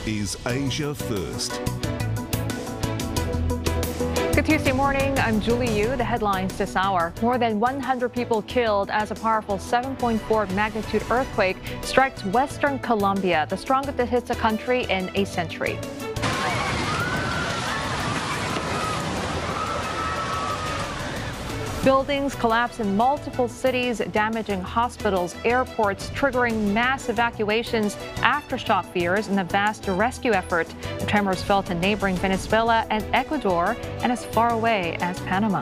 is Asia First. Good Tuesday morning. I'm Julie Yu. The headlines this hour. More than 100 people killed as a powerful 7.4 magnitude earthquake strikes western Colombia, the strongest that hits the country in a century. Buildings collapse in multiple cities, damaging hospitals, airports, triggering mass evacuations, aftershock fears, and a vast rescue effort. The tremors felt in neighboring Venezuela and Ecuador and as far away as Panama.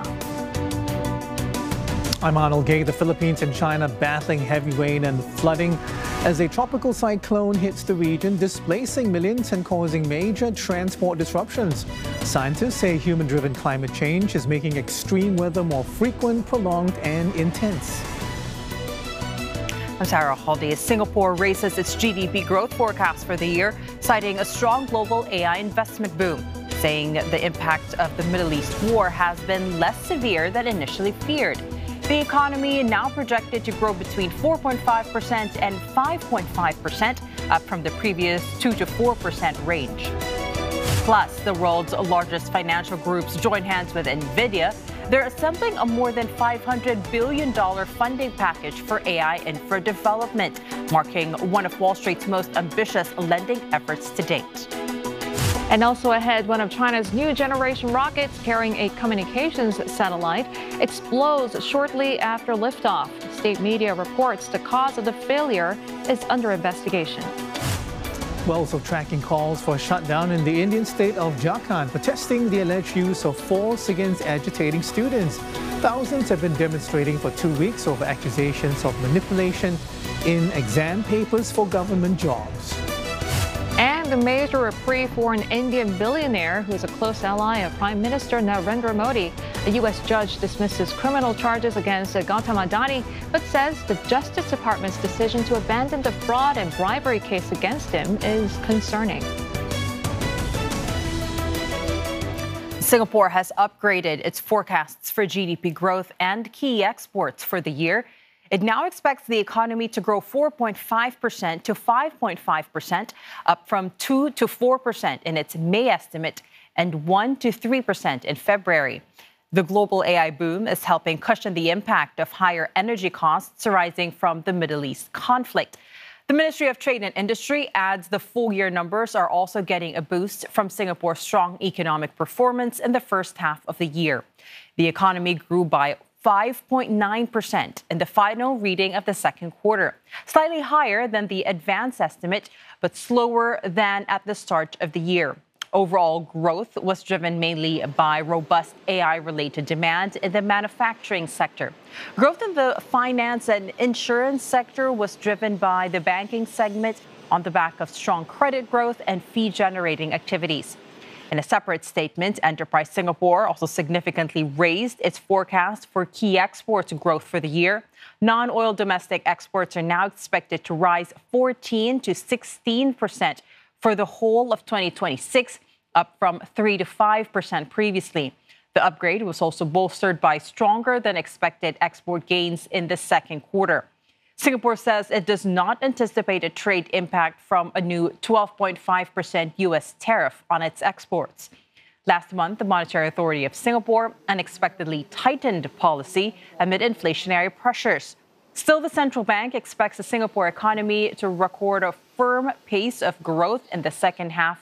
I'm Arnold Gay. The Philippines and China battling heavy rain and flooding as a tropical cyclone hits the region, displacing millions and causing major transport disruptions. Scientists say human-driven climate change is making extreme weather more frequent, prolonged, and intense. I'm Sarah Haldy. Singapore raises its GDP growth forecast for the year, citing a strong global AI investment boom, saying the impact of the Middle East war has been less severe than initially feared. The economy now projected to grow between 4.5% and 5.5%, up from the previous 2 to 4% range. Plus, the world's largest financial groups join hands with NVIDIA. They're assembling a more than $500 billion funding package for AI infra development, marking one of Wall Street's most ambitious lending efforts to date. And also ahead, one of China's new generation rockets carrying a communications satellite explodes shortly after liftoff. State media reports the cause of the failure is under investigation. We're also tracking calls for a shutdown in the Indian state of Jharkhand, protesting the alleged use of force against agitating students. Thousands have been demonstrating for 2 weeks over accusations of manipulation in exam papers for government jobs. And a major reprieve for an Indian billionaire who is a close ally of Prime Minister Narendra Modi. A U.S. judge dismisses criminal charges against Gautam Adani, but says the Justice Department's decision to abandon the fraud and bribery case against him is concerning. Singapore has upgraded its forecasts for GDP growth and key exports for the year. It now expects the economy to grow 4.5% to 5.5%, up from 2 to 4% in its May estimate and 1 to 3% in February. The global AI boom is helping cushion the impact of higher energy costs arising from the Middle East conflict. The Ministry of Trade and Industry adds the full-year numbers are also getting a boost from Singapore's strong economic performance in the first half of the year. The economy grew by 5.9% in the final reading of the second quarter, slightly higher than the advance estimate, but slower than at the start of the year. Overall growth was driven mainly by robust AI-related demand in the manufacturing sector. Growth in the finance and insurance sector was driven by the banking segment on the back of strong credit growth and fee-generating activities. In a separate statement, Enterprise Singapore also significantly raised its forecast for key exports growth for the year. Non-oil domestic exports are now expected to rise 14 to 16% for the whole of 2026, up from 3 to 5% previously. The upgrade was also bolstered by stronger than expected export gains in the second quarter. Singapore says it does not anticipate a trade impact from a new 12.5% U.S. tariff on its exports. Last month, the Monetary Authority of Singapore unexpectedly tightened policy amid inflationary pressures. Still, the central bank expects the Singapore economy to record a firm pace of growth in the second half